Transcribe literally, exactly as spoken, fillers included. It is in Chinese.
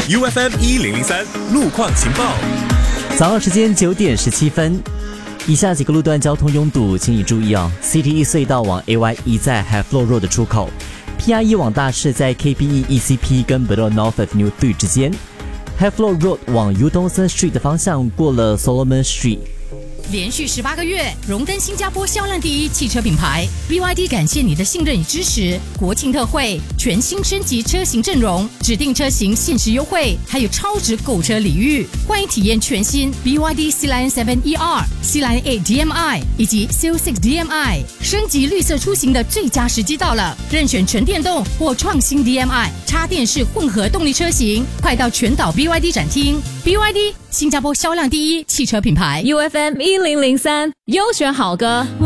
U F M 一零零三路况情报。 早上时间九点十七分，以下几个路段交通拥堵，请你注意啊 ！C T E 隧道往 A Y E 在 Highflow Road 的出口 ，P R E 往大市在 K P E E C P 跟 Bedok North Avenue 三之间 ，Highflow Road 往 Udon Street 的方向过了 Solomon Street。 连续十八个月，荣登新加坡销量第一汽车品牌 B Y D， 感谢你的信任与支持。国庆特惠，全新升级车型阵容，指定车型限时优惠，还有超值购车礼遇。欢迎体验全新 B Y D C Line 七 E R、C Line 八 D M I 以及 C L 六 D M I， 升级绿色出行的最佳时机到了。任选纯电动或创新 D M I、插电式混合动力车型，快到全岛 B Y D 展厅。B Y D， 新加坡销量第一汽车品牌 U F M 一零零三优选好歌。